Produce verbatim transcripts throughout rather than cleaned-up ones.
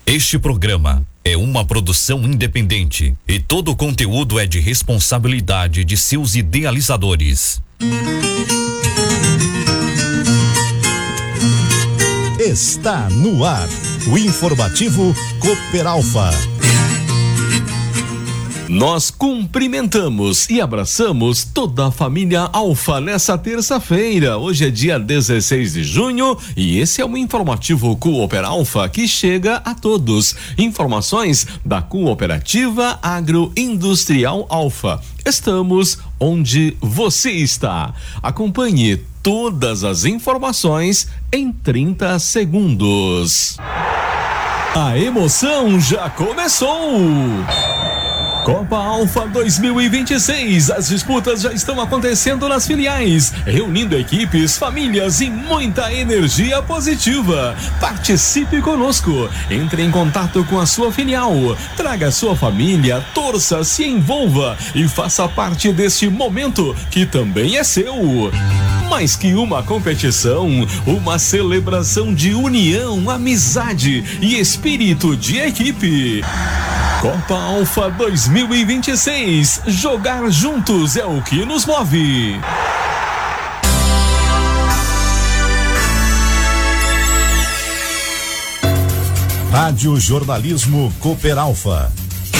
Este programa é uma produção independente e todo o conteúdo é de responsabilidade de seus idealizadores. Está no ar o informativo Cooper Alfa. Nós cumprimentamos e abraçamos toda a família Alfa nessa terça-feira. Hoje é dia dezesseis de junho e esse é o informativo Cooper Alfa que chega a todos. Informações da Cooperativa Agroindustrial Alfa. Estamos onde você está. Acompanhe todas as informações em trinta segundos. A emoção já começou! Copa Alfa dois mil e vinte e seis, as disputas já estão acontecendo nas filiais, reunindo equipes, famílias e muita energia positiva. Participe conosco, entre em contato com a sua filial, traga sua família, torça, se envolva e faça parte deste momento que também é seu. Mais que uma competição, uma celebração de união, amizade e espírito de equipe. Copa Alfa dois mil e vinte e seis, jogar juntos é o que nos move. Rádio Jornalismo Cooper Alfa.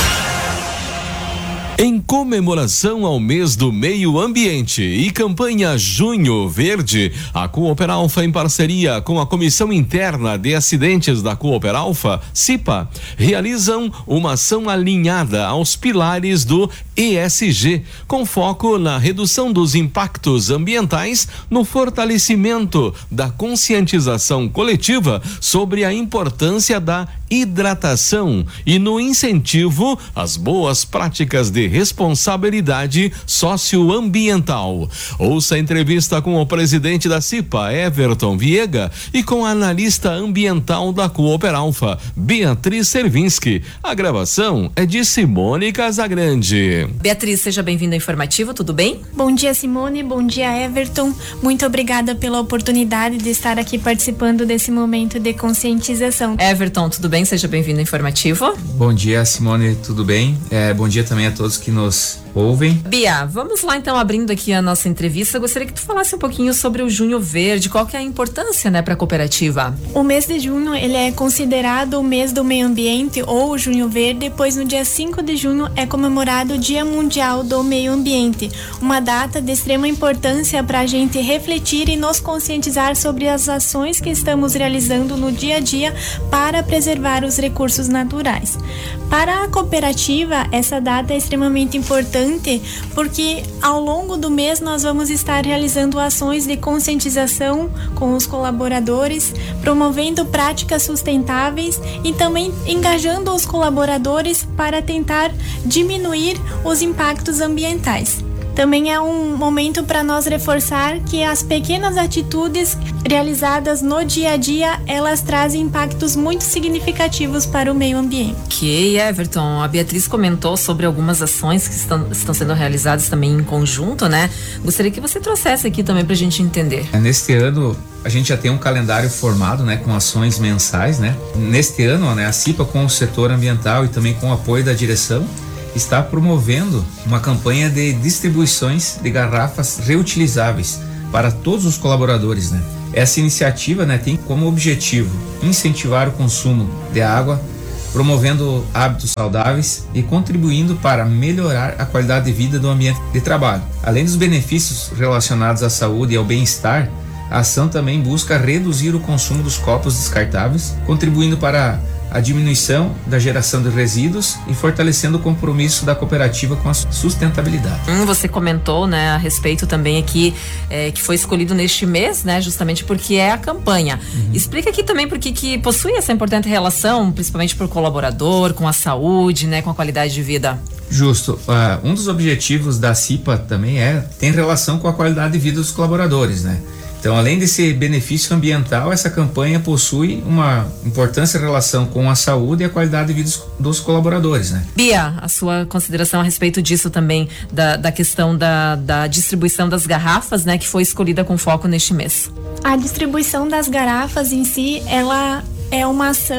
Em comemoração ao mês do meio ambiente e campanha Junho Verde, a Cooper Alfa, em parceria com a Comissão Interna de Acidentes da Cooper Alfa, CIPA, realizam uma ação alinhada aos pilares do E S G, com foco na redução dos impactos ambientais, no fortalecimento da conscientização coletiva sobre a importância da hidratação e no incentivo às boas práticas de responsabilidade socioambiental. Ouça a entrevista com o presidente da CIPA, Everton Viega, e com a analista ambiental da Cooper Alfa, Beatriz Servinski. A gravação é de Simone Casagrande. Beatriz, seja bem-vinda ao informativo, tudo bem? Bom dia, Simone, bom dia, Everton. Muito obrigada pela oportunidade de estar aqui participando desse momento de conscientização. Everton, tudo bem? Seja bem-vindo ao informativo. Bom dia, Simone, tudo bem? É, bom dia também a todos que nos ouvem. Bia, vamos lá então, abrindo aqui a nossa entrevista. Eu gostaria que tu falasse um pouquinho sobre o Junho Verde, qual que é a importância, né, para a cooperativa? O mês de junho, ele é considerado o mês do meio ambiente ou o Junho Verde, pois no dia cinco de junho é comemorado o Dia Mundial do Meio Ambiente, uma data de extrema importância para a gente refletir e nos conscientizar sobre as ações que estamos realizando no dia a dia para preservar os recursos naturais. Para a cooperativa, essa data é extremamente importante porque ao longo do mês nós vamos estar realizando ações de conscientização com os colaboradores, promovendo práticas sustentáveis e também engajando os colaboradores para tentar diminuir os impactos ambientais. Também é um momento para nós reforçar que as pequenas atitudes realizadas no dia a dia, elas trazem impactos muito significativos para o meio ambiente. Ok, Everton, a Beatriz comentou sobre algumas ações que estão, estão sendo realizadas também em conjunto, né? Gostaria que você trouxesse aqui também para a gente entender. Neste ano, a gente já tem um calendário formado, né, com ações mensais, né? Neste ano, né, a CIPA, com o setor ambiental e também com o apoio da direção, está promovendo uma campanha de distribuições de garrafas reutilizáveis para todos os colaboradores, né? Essa iniciativa, né, tem como objetivo incentivar o consumo de água, promovendo hábitos saudáveis e contribuindo para melhorar a qualidade de vida do ambiente de trabalho. Além dos benefícios relacionados à saúde e ao bem-estar, a ação também busca reduzir o consumo dos copos descartáveis, contribuindo para a diminuição da geração de resíduos e fortalecendo o compromisso da cooperativa com a sustentabilidade. Hum, você comentou, né, a respeito também aqui é, que foi escolhido neste mês, né, justamente porque é a campanha. Uhum. Explica aqui também por que que possui essa importante relação, principalmente para o colaborador, com a saúde, né, com a qualidade de vida. Justo. Uh, um dos objetivos da CIPA também é tem relação com a qualidade de vida dos colaboradores, né? Então, além desse benefício ambiental, essa campanha possui uma importância em relação com a saúde e a qualidade de vida dos colaboradores, né? Bia, a sua consideração a respeito disso também, da, da questão da, da distribuição das garrafas, né, que foi escolhida com foco neste mês. A distribuição das garrafas em si, ela é uma ação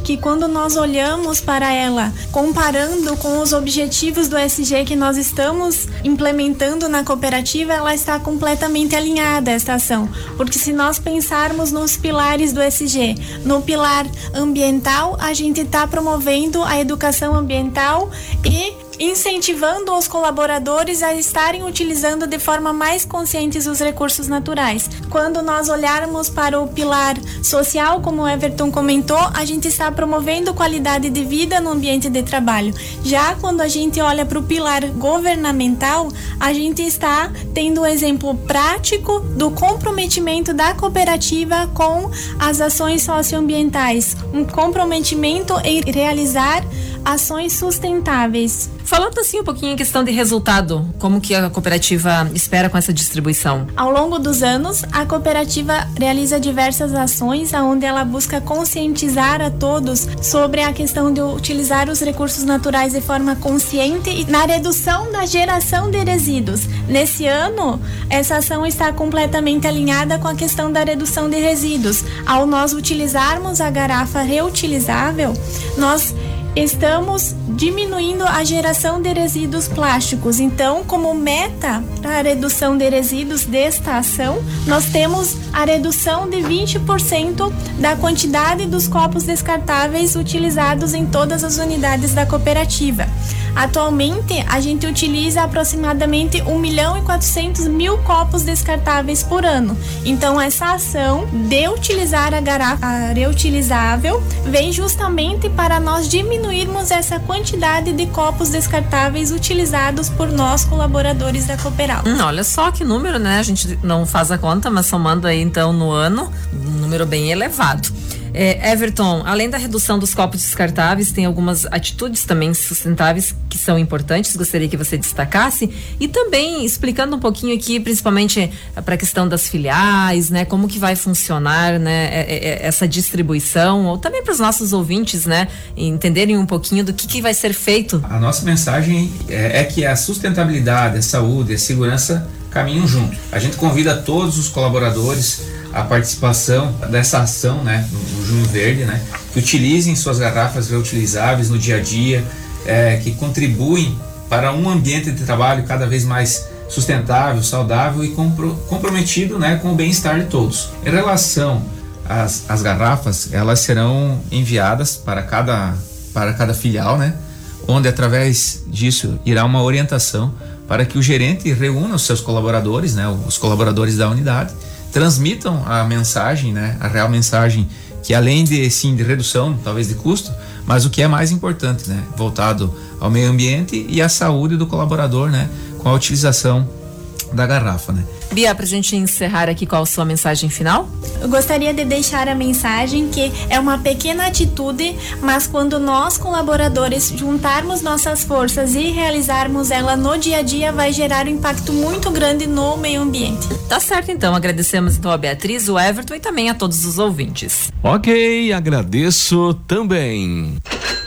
que quando nós olhamos para ela, comparando com os objetivos do S G que nós estamos implementando na cooperativa, ela está completamente alinhada, esta ação. Porque se nós pensarmos nos pilares do S G, no pilar ambiental, a gente está promovendo a educação ambiental e incentivando os colaboradores a estarem utilizando de forma mais consciente os recursos naturais. Quando nós olharmos para o pilar social, como o Everton comentou, a gente está promovendo qualidade de vida no ambiente de trabalho. Já quando a gente olha para o pilar governamental, a gente está tendo um exemplo prático do comprometimento da cooperativa com as ações socioambientais, um comprometimento em realizar ações sustentáveis. Falando assim um pouquinho em questão de resultado, como que a cooperativa espera com essa distribuição? Ao longo dos anos, a cooperativa realiza diversas ações onde ela busca conscientizar a todos sobre a questão de utilizar os recursos naturais de forma consciente e na redução da geração de resíduos. Nesse ano, essa ação está completamente alinhada com a questão da redução de resíduos. Ao nós utilizarmos a garrafa reutilizável, nós estamos diminuindo a geração de resíduos plásticos. Então, como meta para a redução de resíduos desta ação, nós temos a redução de vinte por cento da quantidade dos copos descartáveis utilizados em todas as unidades da cooperativa. Atualmente, a gente utiliza aproximadamente um milhão e quatrocentos mil copos descartáveis por ano. Então, essa ação de utilizar a garrafa reutilizável vem justamente para nós diminuirmos essa quantidade de copos descartáveis utilizados por nós, colaboradores da Cooperalfa. Hum, olha só que número, né? A gente não faz a conta, mas somando aí então no ano, um número bem elevado. É, Everton, além da redução dos copos descartáveis, tem algumas atitudes também sustentáveis que são importantes, gostaria que você destacasse, e também explicando um pouquinho aqui, principalmente para a questão das filiais, né, como que vai funcionar, né, essa distribuição, ou também para os nossos ouvintes, né, entenderem um pouquinho do que, que vai ser feito. A nossa mensagem é, é que a sustentabilidade, a saúde, a segurança caminham junto. A gente convida todos os colaboradores a participação dessa ação, né, no Junho Verde, né, que utilizem suas garrafas reutilizáveis no dia a dia, é, que contribuem para um ambiente de trabalho cada vez mais sustentável, saudável e compro, comprometido, né, com o bem-estar de todos. Em relação às, às garrafas, elas serão enviadas para cada, para cada filial, né, onde através disso irá uma orientação para que o gerente reúna os seus colaboradores, né, os colaboradores da unidade, transmitam a mensagem, né, a real mensagem, que além de sim de redução, talvez de custo, mas o que é mais importante, né, voltado ao meio ambiente e à saúde do colaborador, né, com a utilização da garrafa, né. Bia, pra gente encerrar aqui, qual a sua mensagem final? Eu gostaria de deixar a mensagem que é uma pequena atitude, mas quando nós, colaboradores, juntarmos nossas forças e realizarmos ela no dia a dia, vai gerar um impacto muito grande no meio ambiente. Tá certo, então. Agradecemos então a Beatriz, o Everton e também a todos os ouvintes. Ok, agradeço também.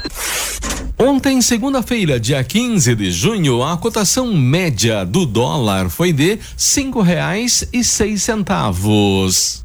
Ontem, segunda-feira, dia quinze de junho, a cotação média do dólar foi de cinco reais e seis centavos.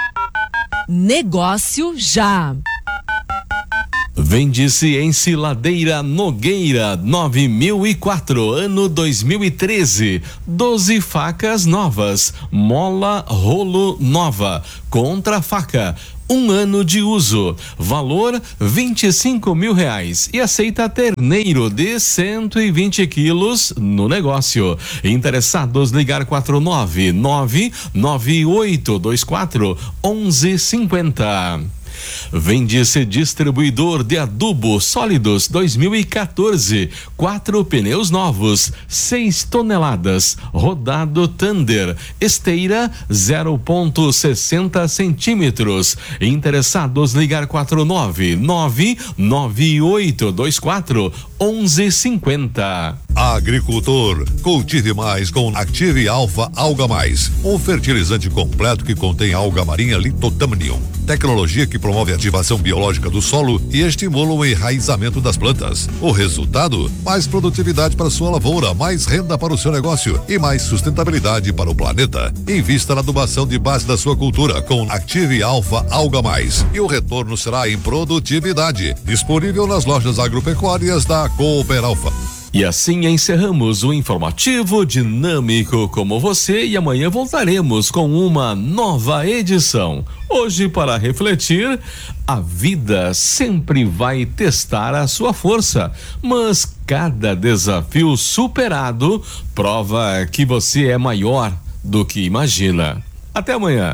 Negócio já. Vende-se em Ciladeira Nogueira, nove mil e quatro, ano dois mil e treze. doze facas novas, mola rolo nova, contra faca. Um ano de uso, valor vinte e cinco mil reais e aceita terneiro de cento e vinte quilos no negócio. Interessados, ligar quatro nove nove nove oito dois quatro um um cinco zero. Vende-se distribuidor de adubo sólidos dois mil e quatorze, quatro pneus novos, seis toneladas, rodado Thunder, esteira zero ponto sessenta centímetros. Interessados, ligar quatro nove nove nove oito dois quatro um um cinco zero. Agricultor, cultive mais com Active Alpha Alga Mais, um fertilizante completo que contém alga marinha Lithotamnium, tecnologia que promove a ativação biológica do solo e estimula o enraizamento das plantas. O resultado? Mais produtividade para sua lavoura, mais renda para o seu negócio e mais sustentabilidade para o planeta. Invista na adubação de base da sua cultura com Active Alpha Alga Mais e o retorno será em produtividade. Disponível nas lojas agropecuárias da Cooper Alpha. E assim encerramos o informativo dinâmico como você e amanhã voltaremos com uma nova edição. Hoje, para refletir, a vida sempre vai testar a sua força, mas cada desafio superado prova que você é maior do que imagina. Até amanhã.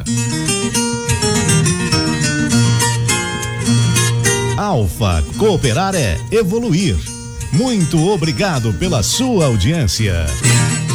Alfa, cooperar é evoluir. Muito obrigado pela sua audiência.